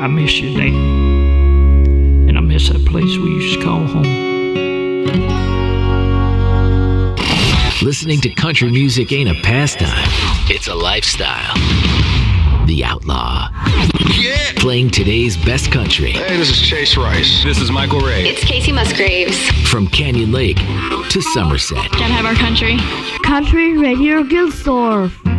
I miss you, Dad. And I miss that place we used to call home. Listening to country music ain't a pastime, it's a lifestyle. The Outlaw. Yeah! Playing today's best country. Hey, this is Chase Rice. This is Michael Ray. It's Casey Musgraves. From Canyon Lake to Somerset. Gotta have our country. Country Radio Gilsdorf.